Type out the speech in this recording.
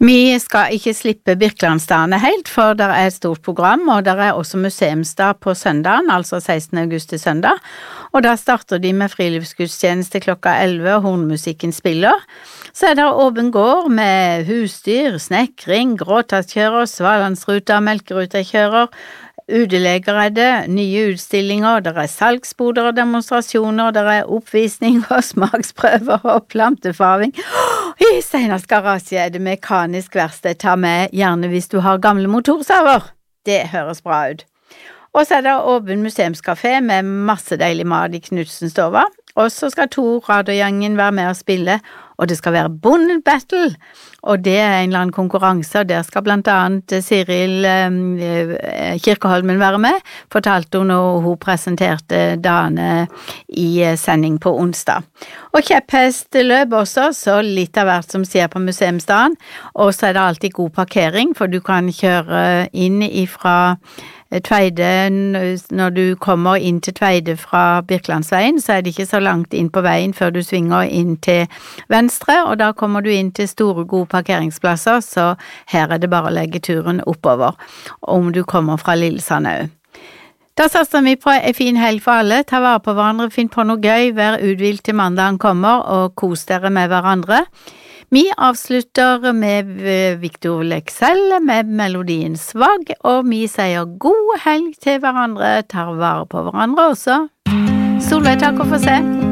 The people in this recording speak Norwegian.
Vi skal ikke slippe Birkelandsdagene helt, for det et stort program, og det også museumsdag på søndagen, altså 16. august til søndag, og da starter de med friluftsgudstjeneste klokka 11, og hornmusikken spiller. Så det åpen gård med husdyr, snekring, gråtastkjører, svalandsruter, melkeruterkjører, udeleger det, nye utstillinger, det salgsboder og demonstrasjoner, det oppvisning og smaksprøver og plantefarving. I Steinars garasje det mekanisk verksted, ta med gjerne hvis du har gamle motorsaver. Det høres bra ut. Og så det åpen museumskafé med masse deilig mat i Knudsenstova, og så skal Tor Radiojangen være med og spille, og det skal være Bondebattle, og det en eller annen konkurranse, og der skal blant annet Siril Kirkeholmen være med, fortalte hun når hun presenterte dagene i sending på onsdag. Og kjepphestløp også, så litt av hvert som sier på museumsdagen, og så det alltid god parkering, for du kan kjøre inn ifra Tveide, når du kommer inn til Tveide fra Birkelandsveien, så det ikke så langt inn på veien før du svinger inn til venstre, og da kommer du inn til store, gode parkeringsplasser, så her det bare å legge turen oppover, om du kommer fra Lillesand. Da satser vi på en fin helg for alle, ta vare på hverandre, finn på noe gøy, vær uthvilt til mandagen kommer, og kos dere med hverandre. Vi avslutter med Victor Leksell med melodien Svag, og vi sier god helg til hverandre, tar vare på hverandre også. Solveig, takk og for seg.